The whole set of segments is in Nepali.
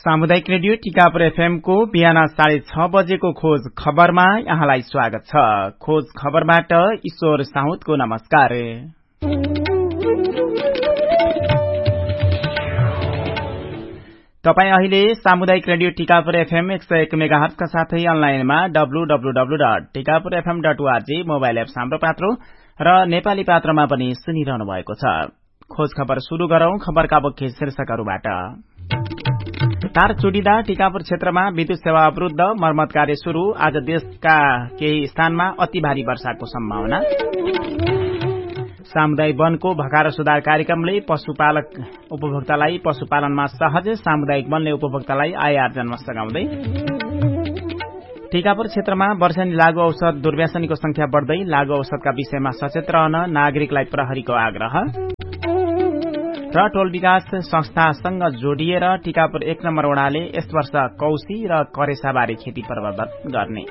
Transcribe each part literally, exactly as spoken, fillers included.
सामुदायिक रेडियो टिकापुर एफएम को बिहान साढे छ बजेको खोज खबरमा यहाँलाई स्वागत छ। खोज खबरबाट ईश्वर साहुदको नमस्कार। तपाई अहिले सामुदायिक रेडियो टिकापुर एफएम एक सय एक मेगाहर्जका साथै अनलाइनमा W W W dot Tikapur FM dot ORG mobile app हाम्रो पात्रो र नेपाली पात्रमा पनि सुनिरहनु भएको छ। खोज खबर शुरू गरौं। खबरका मुख्य शीर्षकहरूबाट। तार चुडिँदा टिकापुर क्षेत्रमा विद्युत सेवा अवरुद्ध, मर्मत कार्य शुरू। आज देशका केही स्थानमा अति भारी वर्षाको सम्भावना। सामुदायिक वनको भकार सुधार कार्यक्रमले पशुपालक उपभोक्तालाई पशुपालनमा सहज, सामुदायिक वनले उपभोक्तालाई आय आर्जनमा सघाउँदै। टिकापुर क्षेत्रमा वर्षेनी लागू औषध दुर्व्यसनीको संख्या बढ्दै, लागू औषधका विषयमा सचेत रहन नागरिकलाई प्रहरीको आग्रह। र टोल विकास संस्थासँग जोडिएर टिकापुर एक नम्बर वडाले यस वर्ष कौशी र करेसाबारी खेती प्रवर्धन गर्ने।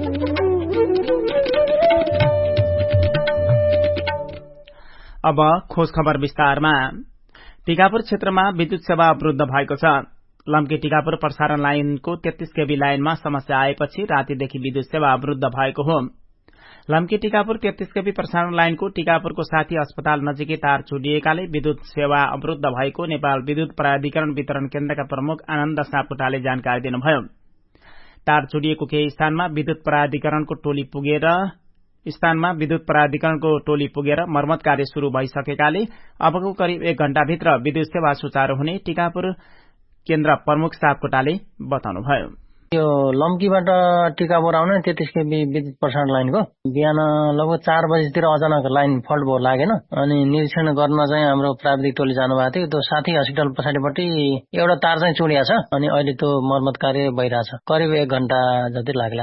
अब खोज खबर विस्तारमा। टिकापुर क्षेत्रमा विद्युत सेवा अवरुद्ध भएको छ। लम्की टिकापुर प्रसारण लाइनको तेत्तीस केबी लाइनमा समस्या आएपछि रातिदेखि विद्युत सेवा अवरुद्ध भएको हो। लम्की टिकापुर तेत्तीस केबी प्रसारण लाइनको टिकापुरको साथी अस्पताल नजिकै तार चुडिएकाले विद्युत सेवा अवरुद्ध भएको नेपाल विद्युत प्राधिकरण वितरण केन्द्रका प्रमुख आनन्द सापकोटाले जानकारी दिनुभयो। तार चुडिएको केही स्थानमा विद्युत प्राधिकरणको टोली पुगेर स्थानमा विद्युत प्राधिकरणको टोली पुगेर मर्मत कार्य शुरू भइसकेकाले अबको करिब एक घण्टाभित्र विद्युत सेवा सुचारू हुने टिकापुर केन्द्र प्रमुख सापकोटाले बताउनुभयो। यो लम्कीबाट टिकापुर आउने तेत्तीस केबी विद्युत प्रसारण लाइनको बिहान लगभग चार बजीतिर अचानक लाइन फल्ट भयो लागेन। अनि निरीक्षण गर्न चाहिँ हाम्रो प्राविधिक टोली जानुभएको थियो। त्यो साथी हस्पिटल पछाडिपट्टि एउटा तार चाहिँ चुडिया छ अनि अहिले त्यो मर्मत कार्य भइरहेछ। करिब एक घण्टा जति लाग्ला।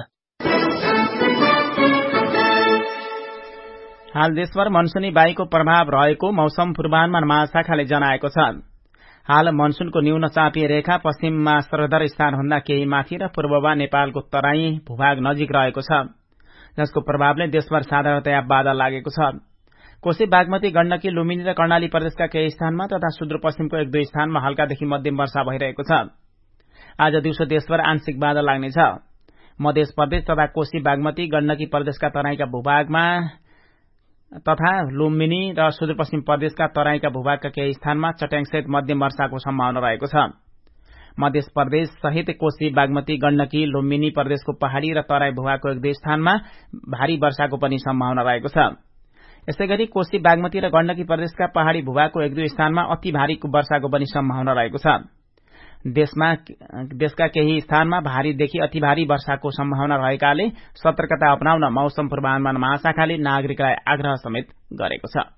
हाल देशभर मनसुनी वायुको प्रभाव रहेको मौसम पूर्वानुमान महाशाखाले जनाएको छ। हाल मनसुनको न्यून चापिए रेखा पश्चिममा सरदर स्थानभन्दा केही माथि र पूर्वमा नेपालको तराई भूभाग नजिक रहेको छ, जसको प्रभावले देशभर साधारणतया बादल लागेको छ। कोशी, बागमती, गण्डकी, लुम्बिनी र कर्णाली प्रदेशका केही स्थानमा तथा सुदूरपश्चिमको एक दुई स्थानमा हल्कादेखि मध्यम वर्षा भइरहेको छ। आज दिउँसो देशभर आंशिक बादल लाग्नेछ। मध्य प्रदेश तथा कोशी, बागमती, गण्डकी प्रदेशका तराईका भूभागमा तथा लुम्बिनी र सुदूरपश्चिम प्रदेशका तराईका भूभागका केही स्थानमा चट्याङसहित मध्यम वर्षाको सम्भावना रहेको छ। मध्य प्रदेश सहित कोशी, बागमती, गण्डकी, लुम्बिनी प्रदेशको पहाड़ी र तराई भूभागको एक दुई स्थानमा भारी वर्षाको पनि सम्भावना रहेको छ। यसैगरी कोशी, बागमती र गण्डकी प्रदेशका पहाड़ी भूभागको एक दुई स्थानमा अति भारी वर्षाको पनि सम्भावना रहेको छ। देशमा देशका केही स्थानमा भारीदेखि अति भारी वर्षाको सम्भावना रहेकाले सतर्कता अपनाउन मौसम पूर्वानुमान महाशाखाले नागरिकलाई आग्रह समेत गरेको छ।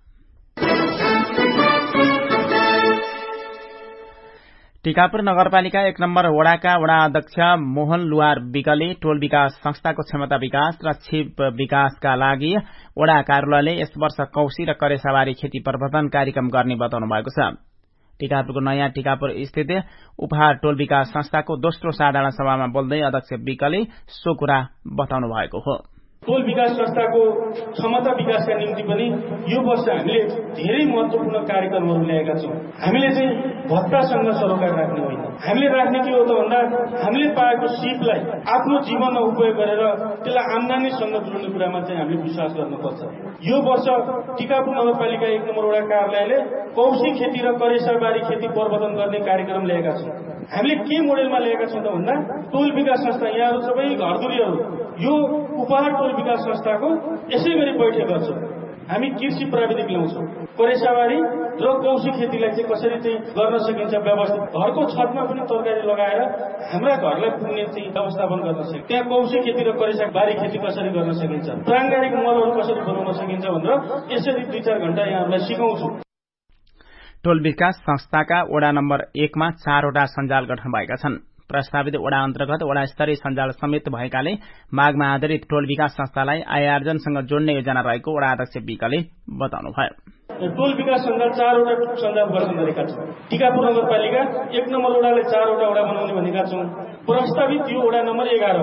टिकापुर नगरपालिका एक नम्बर वडाका वडा अध्यक्ष मोहन लुहार विकले टोल विकास संस्थाको क्षमता विकास र छिप विकासका लागि वडा कार्यालयले यस वर्ष कौशी र करेसाबारी खेती प्रवर्धन कार्यक्रम गर्ने बताउनु भएको छ। टिकापुरको नयाँ टिकापुर स्थित उपहार टोल विकास संस्थाको दोस्रो साधारण सभामा बोल्दै अध्यक्ष विकले सो कुरा बताउनु भएको हो। टोल विकास संस्थाको क्षमता विकासका निम्ति पनि यो वर्ष हामीले धेरै महत्वपूर्ण कार्यक्रमहरू ल्याएका छौं। हामीले चाहिँ भत्तासँग सरोकार राख्ने होइन। हामीले राख्ने के हो त भन्दा हामीले पाएको सिपलाई आफ्नो जीवनमा उपयोग गरेर त्यसलाई आम्दानीसँग जोड्ने कुरामा चाहिँ हामीले विश्वास गर्नुपर्छ। यो वर्ष टिकापुर नगरपालिका एक नम्बर वडा कार्यालयले कौशी खेती र करेसाबारी खेती प्रवर्धन गर्ने कार्यक्रम ल्याएका छौं। हामीले के मोडेलमा ल्याएका छौं त भन्दा टोल विकास संस्था यहाँहरू सबै घरधुरीहरू यो उपहार टोल विकास संस्थाको यसै गरी बैठक गर्छौं। हामी कृषि प्राविधिक ल्याउँछौं। करेसाबारी र कौशी खेतीलाई चाहिँ कसरी चाहिँ गर्न सकिन्छ व्यवस्थित, घरको छतमा पनि तरकारी लगाएर हाम्रा घरलाई पुग्ने चाहिँ व्यवस्थापन गर्न सकिन्छ। त्यहाँ कौशी खेती र करेसाबारी खेती कसरी गर्न सकिन्छ, प्राङ्गारिक मलहरू कसरी बनाउन सकिन्छ भनेर यसरी दुई चार घण्टा यहाँहरूलाई सिकाउँछौं। टोल विकास संस्थाका वडा नम्बर एकमा चारवटा सञ्जाल गठन भएका छन्। प्रस्तावित वडा अन्तर्गत वडा स्तरीय सञ्जाल समेत भएकाले मागमा आधारित टोल विकास संस्थालाई आय आर्जनसँग जोड्ने योजना रहेको वडा अध्यक्ष विकले बताउनुभयो। टोल विकास सञ्जाल चारवटा सञ्जाल गठन गरेका छौं। टिकापुर नगरपालिका एक नम्बर वडाले चारवटा वडा बनाउने भनेका छौं। प्रस्तावित यो वडा नम्बर एघार हो।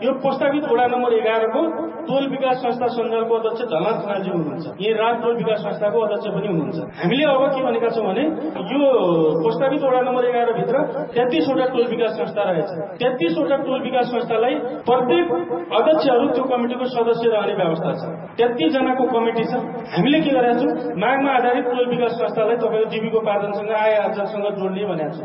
यो प्रस्तावित वडा नम्बर एघारको टोल विकास संस्था सञ्जालको अध्यक्ष झलनाथ खनालजी हुनुहुन्छ, यही राज टोल विकास संस्थाको अध्यक्ष पनि हुनुहुन्छ। हामीले अब के भनेका छौँ भने यो प्रस्तावित वडा नम्बर एघार भित्र तेत्तीसवटा टोल विकास संस्था रहेछ। तेत्तीसवटा टोल विकास संस्थालाई प्रत्येक अध्यक्षहरू त्यो कमिटीको सदस्य रहने व्यवस्था छ। तेत्तीस जनाको कमिटी छ। हामीले के गरेका छौँ, मागमा आधारित टोल विकास संस्थालाई तपाईँको जीविकोपार्जनसँग आय आर्जनसँग जोड्ने भनेका छौँ।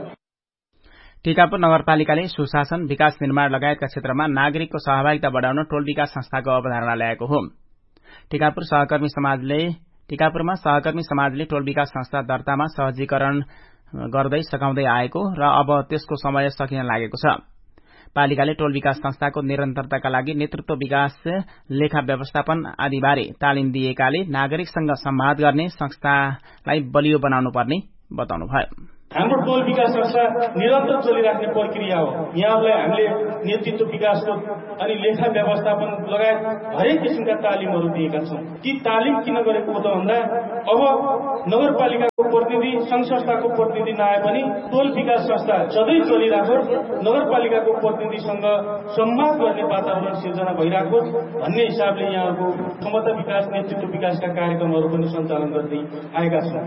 टीकापुर नगरपालिकाले सुशासन, विकास निर्माण लगायतका क्षेत्रमा नागरिकको सहभागिता बढाउन टोल विकास संस्थाको अवधारणा ल्याएको हो। टीकापुर सहकर्मी समाजले टीकापुरमा सहकर्मी समाजले टोल विकास संस्था दर्तामा सहजीकरण गर्दै सघाउँदै आएको र अब त्यसको समय सकिन लागेको छ। पालिकाले टोल विकास संस्थाको निरन्तरताका लागि नेतृत्व विकास, लेखा व्यवस्थापन आदिबारे तालिम दिएकाले नागरिकसँग संवाद गर्ने संस्थालाई बलियो बनाउनु पर्ने बताउनुभयो। हाम्रो टोल विकास संस्था निरन्तर चलिराख्ने प्रक्रिया हो। यहाँलाई हामीले नेतृत्व विकासको अनि लेखा व्यवस्थापन लगायत हरेक किसिमका तालिमहरू दिएका छौँ। ती तालिम किन गरेको हो त भन्दा अब नगरपालिकाको प्रतिनिधि, संघ संस्थाको प्रतिनिधि नआए पनि टोल विकास संस्था सधैँ चलिराखोस्, नगरपालिकाको प्रतिनिधिसँग संवाद गर्ने वातावरण सिर्जना भइराखोस् भन्ने हिसाबले यहाँको क्षमता विकास, नेतृत्व विकासका कार्यक्रमहरू पनि सञ्चालन गर्दै आएका छौँ।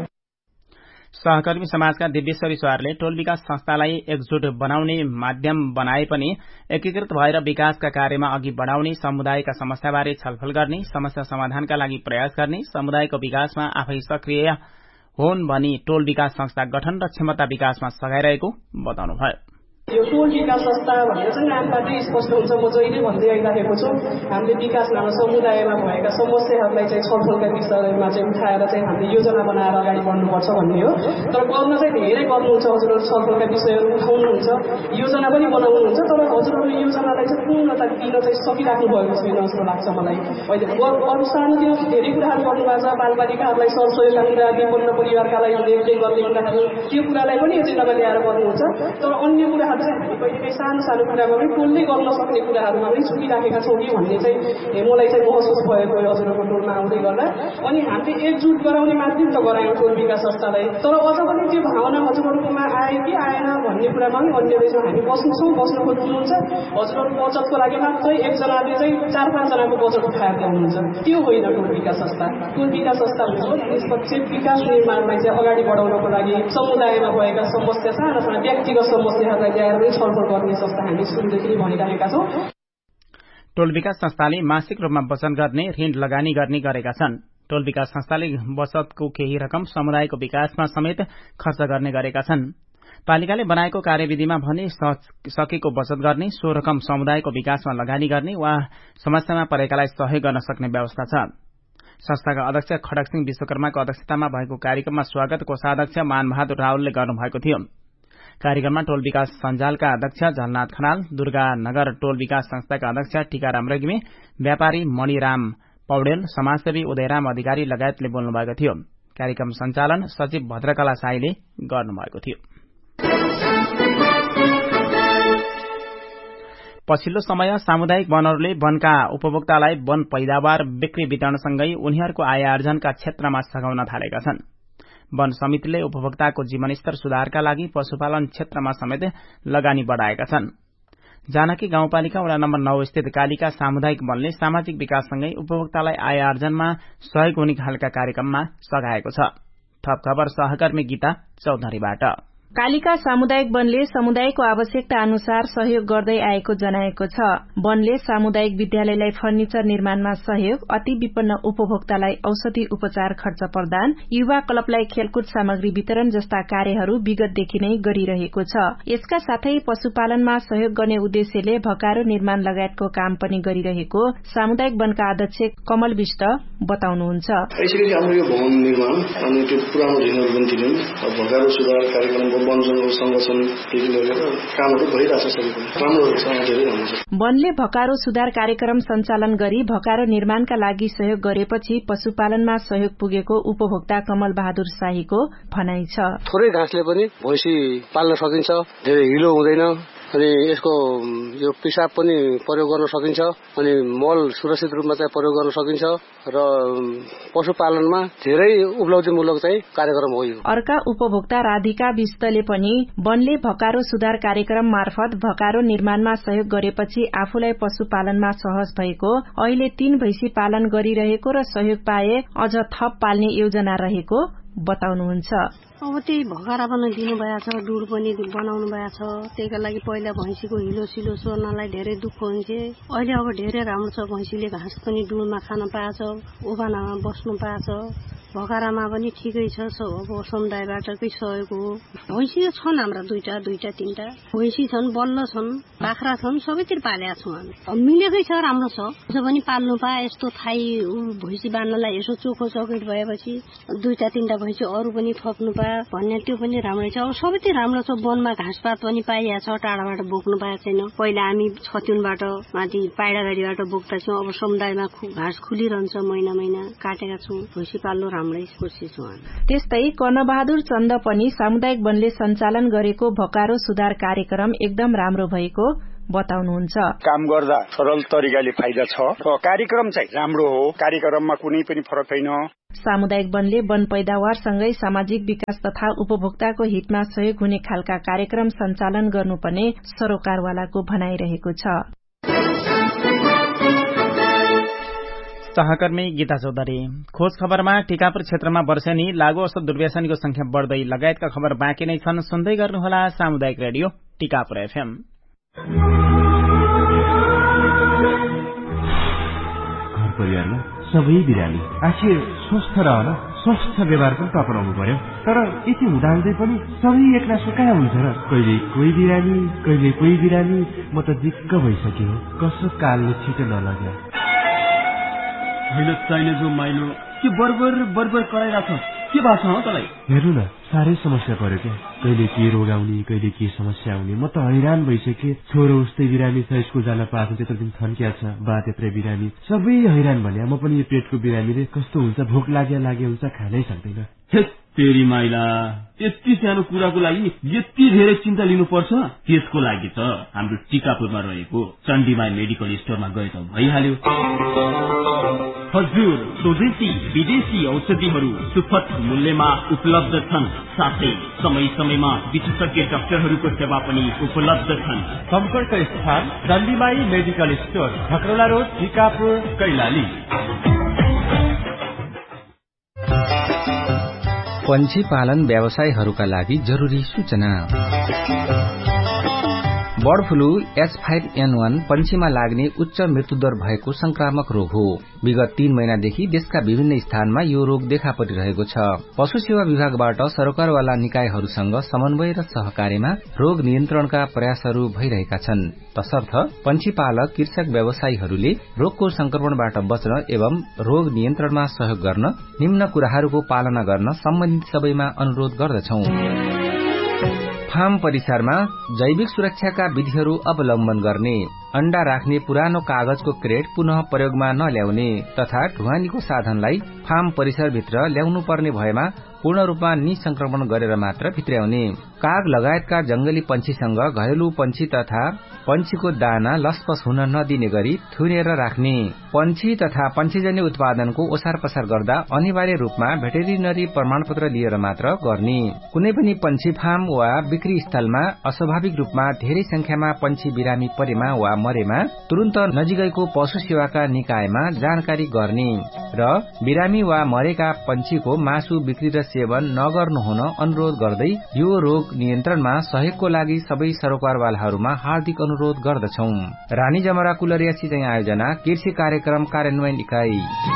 सहकर्मी समाजका दिव्येश्वरी स्वारले टोल विकास संस्थालाई एकजुट बनाउने माध्यम बनाए पनि एकीकृत भएर विकासका कार्यमा अघि बढ़ाउने, समुदायका समस्याबारे छलफल गर्ने, समस्या समाधानका लागि प्रयास गर्ने, समुदायको विकासमा आफै सक्रिय हुन् भनी टोल विकास संस्था गठन र क्षमता विकासमा सघाइरहेको बताउनुभयो। यो टोल विकास संस्था भनेर चाहिँ नामबाटै स्पष्ट हुन्छ। म जहिले भन्दै आइरहेको छु, हामीले विकास नाम समुदायमा भएका समस्याहरूलाई चाहिँ छलफलका विषयमा चाहिँ उठाएर चाहिँ हामीले योजना बनाएर अगाडि बढ्नुपर्छ भन्ने हो। तर गर्न चाहिँ धेरै गर्नुहुन्छ हजुरहरू, छलफलका विषयहरू उठाउनुहुन्छ, योजना पनि बनाउनुहुन्छ, तर हजुरहरूले योजनालाई चाहिँ पूर्णता दिन चाहिँ सकिराख्नु भएको छैन जस्तो लाग्छ मलाई। अहिले अरू सानोतिनो धेरै कुराहरू गर्नुभएको छ, बालबालिकाहरूलाई सरसहयोगका कुरा, विपन्न परिवारका लागि लेखदेख गर्ने कुराहरू, त्यो कुरालाई पनि एजेन्डामा ल्याएर गर्नुहुन्छ। तर अन्य कुराहरू हामी कहिलेकाहीँ सानो सानो कुरामा पनि टोलले गर्न सक्ने कुराहरूमा पनि छुटिराखेका छौँ कि भन्ने चाहिँ मलाई चाहिँ महसुस भएको हजुरहरूको टोलमा आउँदै गर्दा। अनि हामीले एकजुट गराउने माध्यम त गरायौँ टोल विकास संस्थालाई, तर अझ पनि त्यो भावना हजुरहरूकोमा आए कि आएन भन्ने कुरामा पनि अन्य रहेछौँ। हामी बस्न्छौँ, बस्न खोज्नुहुन्छ, हजुरहरू बचतको लागि मात्रै एकजनाले चाहिँ चार पाँचजनाको बचत उठाएर ल्याउनुहुन्छ, त्यो होइन टोल विकास संस्था। टोल विकास संस्था भनेको निष्पक्ष विकास निर्माणलाई चाहिँ अगाडि बढाउनको लागि समुदायमा भएका समस्या, साना साना व्यक्तिगत समस्याहरूलाई ल्याएर छलफल गर्ने संस्था हामी सुरुदेखि नै भनिरहेका छौँ। टोल विकास संस्थाले मासिक रूपमा वचन गर्ने, ऋण लगानी गर्ने गरेका छन्। टोल विकास संस्थाले बचतको केही रकम समुदायको विकासमा समेत खर्च गर्ने गरेका छन्। पालिकाले बनाएको कार्यविधिमा भने सकेको बचत गर्ने, सो रकम समुदायको विकासमा लगानी गर्ने वा समस्यामा परेकालाई सहयोग गर्न सक्ने व्यवस्था छ। संस्थाका अध्यक्ष खडकसिंह विश्वकर्माको अध्यक्षतामा भएको कार्यक्रममा स्वागत कोषाध्यक्ष मानबहादुर रावलले गर्नुभएको थियो। कार्यक्रममा टोल विकास सञ्जालका अध्यक्ष झलनाथ खनाल, दुर्गा नगर टोल विकास संस्थाका अध्यक्ष टीकाराम रेग्मी, व्यापारी मणिराम पौडेल, समाजसेवी उदयराम अधिकारी लगायतले बोल्नुभएको थियो। कार्यक्रम सञ्चालन सचिव भद्रकला साईले गर्नुभएको थियो। पछिल्लो समय सामुदायिक वनहरूले वनका उपभोक्तालाई वन पैदावार बिक्री वितरणसँगै उनीहरूको आय आर्जनका क्षेत्रमा सघाउन थालेका छन्। वन समितिले उपभोक्ताको जीवनस्तर सुधारका लागि पशुपालन क्षेत्रमा समेत लगानी बढ़ाएका छन्। जानकी गाउँपालिका वडा नम्बर नौ स्थित कालिका सामुदायिक वनले सामाजिक विकाससँगै उपभोक्तालाई आय आर्जनमा सहयोग हुने खालका कार्यक्रममा सघाएको छ। थप खबर सहकर्मी गीता चौधरीबाट। कालिका सामुदायिक वनले समुदायको आवश्यकता अनुसार सहयोग गर्दै आएको जनाएको छ। वनले सामुदायिक विद्यालयलाई फर्निचर निर्माणमा सहयोग, अति विपन्न उपभोक्तालाई औषधि उपचार खर्च प्रदान, युवा क्लबलाई खेलकुद सामग्री वितरण जस्ता कार्यहरू विगतदेखि नै गरिरहेको छ। यसका साथै पशुपालनमा सहयोग गर्ने उद्देश्यले भकारो निर्माण लगायतको काम पनि गरिरहेको सामुदायिक वनका अध्यक्ष कमल विष्ट बताउनुहुन्छ। यसरी हाम्रो यो भवन निर्माण अनि त्यो पुरानो ऋणहरू पनि दिनु, भकारो सुधार कार्यक्रम वन जंगल संरक्षणदेखि लिएर कामहरू भइरहेछ। राम्रो धेरै राम्रो छ। वनले भकारो सुधार कार्यक्रम सञ्चालन गरी भकारो निर्माणका लागि सहयोग गरेपछि पशुपालनमा सहयोग पुगेको उपभोक्ता कमल बहादुर शाहीको भनाइ छ। थोरै घाँसले पनि भैँसी पाल्न सकिन्छ, धेरै हिलो हुँदैन अनि यसको यो पिसाब पनि प्रयोग गर्न सकिन्छ अनि मल सुरक्षित रूपमा चाहिँ प्रयोग गर्न सकिन्छ र पशुपालनमा धेरै उपलब्धिमूलक चाहिँ कार्यक्रम हो यो। अर्का उपभोक्ता राधिका विष्टले पनि वनले भकारो सुधार कार्यक्रम मार्फत भकारो निर्माणमा सहयोग गरेपछि आफूलाई पशुपालनमा सहज भएको, अहिले तीन भैंसी पालन गरिरहेको र सहयोग पाए अझ थप पाल्ने योजना रहेको बताउनुहुन्छ। अब त्यही भकारा पनि दिनुभएको छ, डुड पनि बनाउनु भएको छ। त्यहीका लागि पहिला भैँसीको हिलो सिलो सोर्नलाई धेरै दुःख हुन्थे, अहिले अब धेरै राम्रो छ। भैँसीले घाँस पनि डुडमा खान पाएछ, ओभानामा बस्नु पाएछ, भकारामा पनि ठिकै छ। अब समुदायबाटकै सहयोग हो। भैँसी छन् हाम्रा दुईटा दुईटा तीनटा भैँसी छन्, बल्ल छन्, बाख्रा छन्, सबैतिर पालेका छौँ हामी। मिलेकै छ, राम्रो छ। जो पनि पाल्नु पाए यस्तो थाई भैँसी बाँध्नलाई यसो चोखो चौकेट भएपछि दुईटा तीनटा भैँसी अरू पनि थप्नु पाए भन्ने त्यो पनि राम्रै छ। अब सबैतिर राम्रो छ। वनमा घाँसपात पनि पाइएको छ, टाढाबाट बोक्नु पाएको छैन। पहिला हामी छत्युनबाट माथि पाइडा गाडीबाट बोक्दा छौँ, अब समुदायमा घाँस खुलिरहन्छ, महिना महिना काटेका छौँ। भैँसी पाल्नु राम्रै कोसिस हो। त्यस्तै कर्णबहादुर चन्द पनि सामुदायिक वनले सञ्चालन गरेको भकारो सुधार कार्यक्रम एकदम राम्रो भएको बताउनुहुन्छ। काम गर्दा सरल तरिकाले फाइदा छ र कार्यक्रम चाहिँ राम्रो हो। कार्यक्रममा कुनै पनि फरक छैन। सामुदायिक वनले वन पैदावारसँगै सामाजिक विकास तथा उपभोक्ताको हितमा सहयोग हुने खालका कार्यक्रम सञ्चालन गर्नुपर्ने सरोकारवालाको भनाइरहेको छ। सहकर्मी गीता चौधरी। खोज खबरमा टीकापुर क्षेत्रमा वर्षेनी लागू औषध दुर्व्यसनीको संख्या बढ्दै लगायतका खबर बाँकी नै छन्। सुन्दै गर्नुहोला सामुदायिक रेडियो टीकापुर एफएम। घर परिवारमा सबै बिरामी आखिर स्वस्थ रहन स्वस्थ व्यवहार पनि अपनाउनु पर्यो। तर यति हुँदाहुँदै पनि सबै एक्लासो कहाँ हुन्छ र? कहिले कोही बिरामी कहिले कोही बिरामी। म त दिक्क भइसक्यो। कसो कालले छिटो नलग्यो। होइन चाहिने जो माइलो के बरबर बरबर कराइरहेको छ, के भएको छ तँलाई? हेर्नु न, साह्रै समस्या पर्यो क्या। कहिले के रोग आउने, कहिले के समस्या आउने। म त हैरान भइसकेँ। छोरो उस्तै बिरामी छ, स्कुल जान पाएको त्यत्रो दिन थन्किया छ, बा त्यत्रै बिरामी, सबै हैरान भने। म पनि यो पेटको बिरामीले कस्तो हुन्छ, भोक लाग्या लागे हुन्छ, खानै सक्दैन। तेरी माइला, यति सानो कुराको लागि यति धेरै चिन्ता लिनुपर्छ? त्यसको लागि त हाम्रो टीकापुरमा रहेको चण्डीमाई मेडिकल स्टोरमा गए त भइहाल्यो। हजुर, स्वदेशी विदेशी औषधिहरू सुपथ मूल्यमा उपलब्ध छन्। साथै समय समयमा विशेषज्ञ डाक्टरहरूको सेवा पनि उपलब्ध छन्। सम्पर्क स्थान चण्डीमाई medical store, खकरौला road, Tikapur, Kailali. पंछी पालन व्यवसायहरूका लागि जरुरी सूचना। Bird flu H five an वन पंछीमा लाग्ने उच्च मृत्युदर भएको संक्रामक रोग हो। विगत तीन महिनादेखि देशका विभिन्न स्थानमा यो रोग देखा परिरहेको छ। पशु सेवा विभागबाट सरकारवाला निकायहरूसँग समन्वय र सहकार्यमा रोग नियन्त्रणका प्रयासहरू भइरहेका छन्। तसर्थ पंछी पालक कृषक व्यवसायीहरूले रोगको संक्रमणबाट बच्न एवं रोग नियन्त्रणमा सहयोग गर्न निम्न कुराहरूको पालना गर्न सम्बन्धित सबैमा अनुरोध गर्दछौं। फार्म परिसरमा जैविक सुरक्षाका विधिहरू अवलम्बन गर्ने, अण्डा राख्ने पुरानो कागजको क्रेट पुनः प्रयोगमा नल्याउने तथा ढुवानीको साधनलाई फार्म परिसरभित्र ल्याउनु पर्ने भएमा पूर्ण रूपमा निसंक्रमण गरेर मात्र भित्र्याउने, काग लगायतका जंगली पंछीसँग घरेलु पंछी तथा पंछीको दाना लसपस हुन नदिने गरी थुनेर राख्ने, पंछी तथा पंछीजन्य उत्पादनको ओसार पसार गर्दा अनिवार्य रूपमा भेटेरिनरी प्रमाणपत्र लिएर मात्र गर्ने, कुनै पनि पंछी फार्म वा बिक्री स्थलमा अस्वाभाविक रूपमा धेरै संख्यामा पंछी बिरामी परेमा वा मरेमा तुरन्त नजिकैको पशु सेवाका निकायमा जानकारी गर्ने र बिरामी वा मरेका पंछीको मासु बिक्री र सेवन नगर्नु हुन अनुरोध गर्दै यो रोग नियन्त्रणमा सहयोगको लागि सबै सरोकारवालाहरूमा हार्दिक अनुरोध गर्दछौं। रानी जमरा कुलरिया सिंचाई आयोजना कृषि कार्यक्रम कार्यान्वयन इकाई।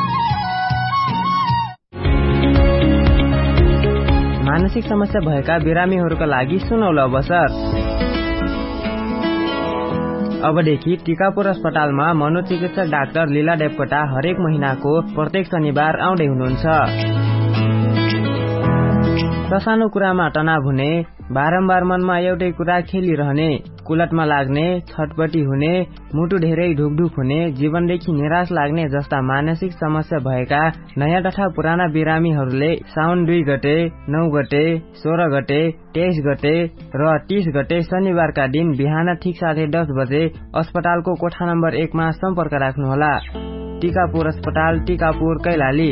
मानसिक समस्या भएका बिरामीहरूका लागि सुनौलो अवसर। अबदेखि टीकापुर अस्पतालमा मनोचिकित्सक डाक्टर लीला देवकोटा हरेक महिनाको प्रत्येक शनिबार आउँदै हुनुहुन्छ। ससानो कुरामा तनाव हुने, बारम्बार मनमा एउटै कुरा खेलिरहने, कुलटमा लाग्ने, छटपटी हुने, मुटु धेरै ढुकढुक हुने, जीवनदेखि निराश लाग्ने जस्ता मानसिक समस्या भएका नयाँ तथा पुराना बिरामीहरूले साउन दुई गते, नौ गते, सोह्र गते, तेइस गते र तीस गते शनिबारका दिन बिहान ठिक साढे दस बजे अस्पतालको कोठा नम्बर एकमा सम्पर्क राख्नुहोला। टिकापुर अस्पताल, टिकापुर, कैलाली।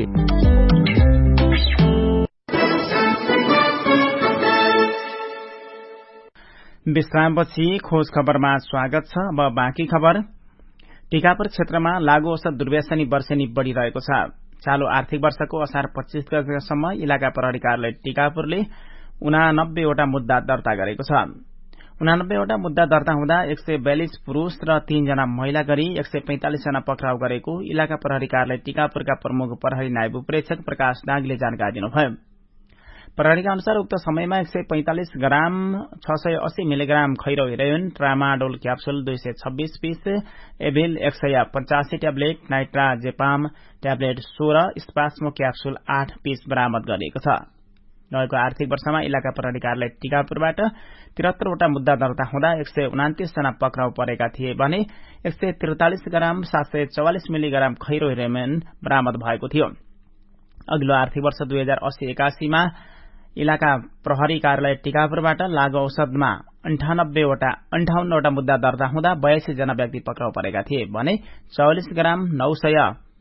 विश्रामपछि खोज खबरमा स्वागत छ। अब बाँकी खबर। टिकापुर क्षेत्रमा लागू औषध दुर्व्यसनी वर्षेनी बढ़िरहेको छ। चालू आर्थिक वर्षको असार पच्चीस गतेसम्म इलाका प्रहरी कार्यालय टिकापुरले उनानब्बेवटा मुद्दा दर्ता गरेको छ। उनानब्बेवटा मुद्दा दर्ता हुँदा एक सय बयालिस पुरूष र तीनजना महिला गरी एक सय पैंतालिस जना पक्राउ गरेको इलाका प्रहरी कार्यालय टिकापुरका प्रमुख प्रहरी नायब उपरीक्षक प्रकाश दागले जानकारी दिनुभयो। प्रहरीका अनुसार उक्त समयमा एक सय पैंतालिस ग्राम छ सय अस्सी मिलिग्राम खैरो हेरोइन, ट्रामाडोल क्याप्सुल दुई सय छब्बीस पीस, एभिल एक सय पचासी ट्याब्लेट, नाइट्राजेपाम ट्याब्लेट सोह्र, स्पास्मो क्याप्सुल आठ पीस बरामद गरिएको छ। गएको आर्थिक वर्षमा इलाका प्रहरी कार्यालय टिकापुरबाट त्रिहत्तरवटा मुद्दा दर्ता हुँदा एक सय उनातिस जना पक्राउ परेका थिए भने एक सय त्रितालिस ग्राम सात सय चौवालिस मिलिग्राम खैरो हेरोइन बरामद भएको थियो। अघिल्लो आर्थिक वर्ष दुई हजार अस्सी एकासीमा इलाका प्रहरी कार्यालय टिकापुरबाट लागू औषधमा अन्ठानब्बेवटा अन्ठाउन्नवटा मुद्दा दर्ता हुँदा बयासी जना व्यक्ति पक्राउ परेका थिए भने चौवालिस ग्राम नौ सय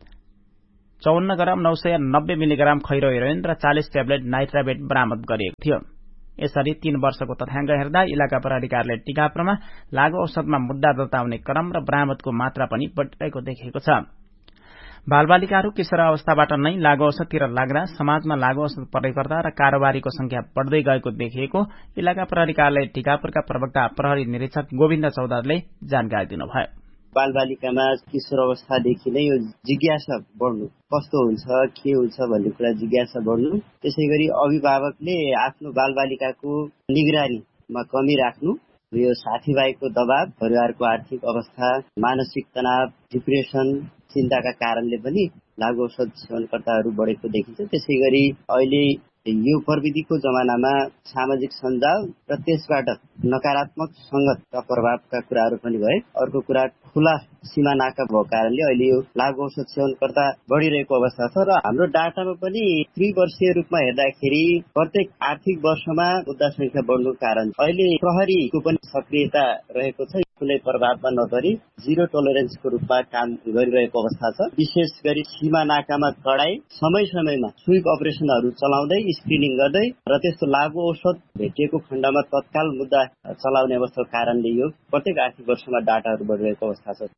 चौन्न ग्राम नौ सय नब्बे मिलिग्राम खैरो हेरोइन र चालिस ट्याब्लेट नाइट्राबेट बरामद गरिएको थियो। यसरी तीन वर्षको तथ्याङ्क हेर्दा इलाका प्रहरी कार्यालय टिकापुरमा लागू औषधमा मुद्दा दर्ता हुने क्रम र बरामदको मात्रा पनि बढिरहेको देखिएको छ। बालबालिकाहरू किशोर अवस्थाबाट नै लागू औषधतिर लाग्दा समाजमा लागू औषध प्रयोगकर्ता र कारोबारीको संख्या बढ़दै गएको देखिएको इलाका प्रहरी कार्यालय टिकापुरका प्रवक्ता प्रहरी निरीक्षक गोविन्द चौधरीले जानकारी दिनुभयो। बालबालिकामा किशोर अवस्थादेखि नै यो जिज्ञासा बढ्नु, कस्तो हुन्छ, के हुन्छ भन्ने कुरा जिज्ञासा बढ्नु, त्यसै गरी अभिभावकले आफ्नो बालबालिकाको निगरानीमा कमी राख्नु, यो साथीभाइको दबाव, परिवारको आर्थिक अवस्था, मानसिक तनाव, डिप्रेसन, चिन्ताका कारणले पनि लागू औषध सेवनकर्ताहरू बढेको देखिन्छ। त्यसै गरी अहिले यो प्रविधिको जमानामा सामाजिक सञ्जाल र त्यसबाट नकारात्मक संगत र प्रभावका कुराहरू पनि भए। अर्को कुरा खुला सीमा नाका भएको कारणले अहिले यो लागू औषध सेवनकर्ता बढ़िरहेको अवस्था छ र हाम्रो डाटामा पनि त्रिवर्षीय रूपमा हेर्दाखेरि प्रत्येक आर्थिक वर्षमा मुद्दा संख्या बढ्नुको कारण अहिले प्रहरीको पनि सक्रियता रहेको छ। कुनै प्रभावमा नपरी जिरो टोलरेन्सको रूपमा काम गरिरहेको अवस्था छ। विशेष गरी सीमा नाकामा कडाई, समय समयमा स्विप अपरेसनहरू चलाउँदै स्क्रिनिङ गर्दै र त्यस्तो लागू औषध भेटिएको खण्डमा तत्काल मुद्दा चलाउने अवस्थाको कारणले यो प्रत्येक आर्थिक वर्षमा डाटाहरू बढिरहेको अवस्था छ।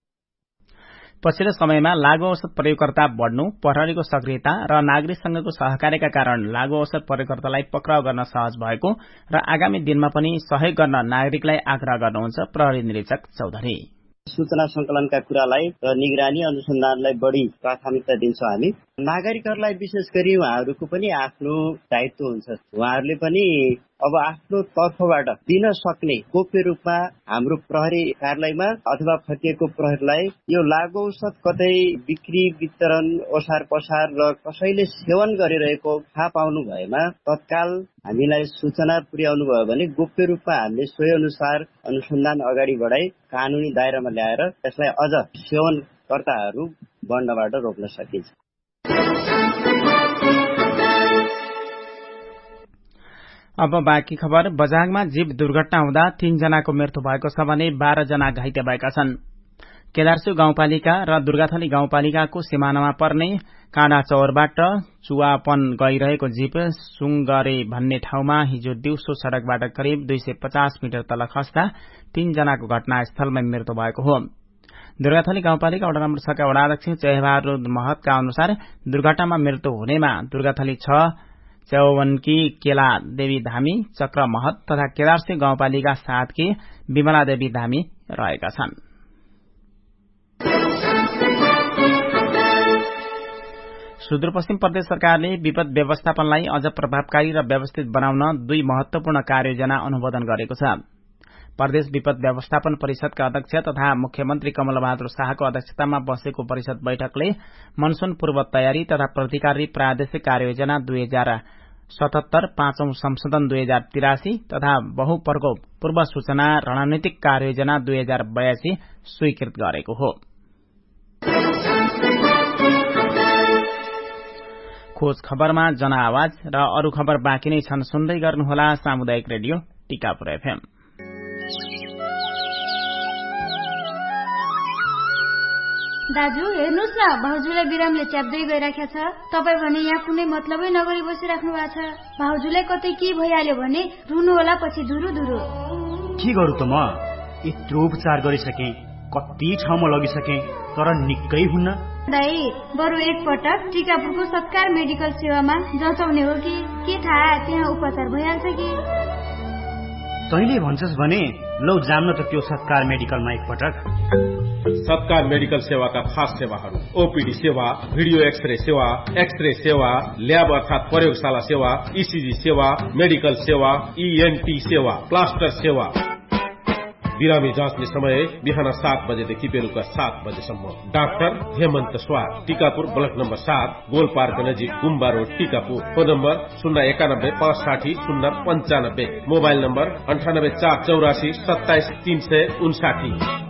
पछिल्लो समयमा लागू औषध प्रयोगकर्ता बढ़नु, प्रहरीको सक्रियता र नागरिकसँगको सहकार्यका कारण लागू औषध प्रयोगकर्तालाई पक्राउ गर्न सहज भएको र आगामी दिनमा पनि सहयोग गर्न नागरिकलाई आग्रह गर्नुहुन्छ प्रहरी निरीक्षक चौधरी। सूचना संकलनका कुरालाई र निगरानी अनुसन्धानलाई बढ़ी प्राथमिकता दिन्छौं हामी। नागरिकहरूलाई विशेष गरी उहाँहरूको पनि आफ्नो दायित्व हुन्छ। उहाँहरूले पनि अब आफ्नो तर्फबाट दिन सक्ने गोप्य रूपमा हाम्रो प्रहरी कार्यालयमा अथवा फटिएको प्रहरीलाई यो लागू औषध कतै बिक्री, वितरण, ओसार पसार र कसैले सेवन गरिरहेको थाहा पाउनु भएमा तत्काल हामीलाई सूचना पुर्याउनु भयो भने गोप्य रूपमा हामीले सोही अनुसार अनुसन्धान अगाडि बढाई कानूनी दायरामा ल्याएर यसलाई अझ सेवनकर्ताहरू बढ्नबाट रोक्न सकिन्छ। अब बाँकी खबर। बझाङमा जीव दुर्घटना हुँदा तीन जनाको मृत्यु भएको छ भने बाह्र जना घाइते भएका छन्। केदारसु गाउँपालिका र दुर्गाथली गाउँपालिकाको सिमानामा पर्ने काँडा चौरबाट चुवापन गइरहेको जीप सुङ्गरे भन्ने ठाउँमा हिजो दिउँसो सड़कबाट करिब दुई सय पचास मिटर तल खस्दा तीन जनाको घटनास्थलमै मृत्यु भएको हो। दुर्गाथली गाउँपालिका वडा नम्बर छका वडाध्यक्ष चेहबहादुर महतका अनुसार दुर्घटनामा मृत्यु हुनेमा दुर्गाथली छ चौवनकी केला देवी धामी, चक्र महत तथा केदारसिंह गाउँपालिका सातकी विमला देवी धामी रहेका छन्। सुदूरपश्चिम प्रदेश सरकारले विपद व्यवस्थापनलाई अझ प्रभावकारी र व्यवस्थित बनाउन दुई महत्वपूर्ण कार्ययोजना अनुमोदन गरेको छ। प्रदेश विपद व्यवस्थापन परिषदका अध्यक्ष तथा मुख्यमन्त्री कमलबहादुर शाहको अध्यक्षतामा बसेको परिषद बैठकले मनसून पूर्व तयारी तथा प्रतिकारी प्रादेशिक कार्ययोजना दुई हजार सतहत्तर पाँचौं संशोधन दुई हजार तिरासी तथा बहुप्रकोप पूर्व सूचना रणनीतिक कार्ययोजना दुई हजार बयासी स्वीकृत गरेको हो। खोज खबरमा जनआवाज र अरू खबर बाँकी नै छन्, सुन्दै गर्नुहोला सामुदायिक रेडियो टिकापुर एफएम। दाजु हेर्नुहोस् न, भाउजूलाई बिरामले च्याप्दै गइराखेको छ। तपाईँ भने यहाँ कुनै मतलबै नगरी बसिराख्नु भएको छ। भाउजूलाई कतै के भइहाल्यो भने रुनु होला पछि धुरु धुरु। के गरौँ त म? यत्रो उपचार गरिसके, कति ठाउँमा लगिसके, तर निकै हुन्न। दाई बरु एकपटक टिकापुरको सत्कार मेडिकल सेवामा जचाउने हो कि के थाहा, त्यहाँ उपचार भइहाल्छ कि। तैँले भन्छस् भने लौ जान्न त त्यो सत्कार मेडिकलमा एकपटक। सत्कार मेडिकल सेवाका खास सेवाहरू: ओपीडी सेवा, भिडियो एक्सरे सेवा, एक्सरे सेवा, ल्याब अर्थात प्रयोगशाला सेवा, ईसीजी सेवा, मेडिकल सेवा, ईएनटी सेवा, प्लास्टर सेवा। बिरामी जाँच्ने समय बिहान सात बजेदेखि बेलुका सात बजेसम्म। डाक्टर हेमन्त स्वार, टीकापुर ब्लक नम्बर सात, गोल पार्क नजिक गुम्बा रोड, टीकापुर। फोन नम्बर शून्य एकानब्बे पाँच साठी शून्य पञ्चानब्बे। मोबाइल नम्बर अन्ठानब्बे चार चौरासी सत्ताइस तीन सय उन्साठी।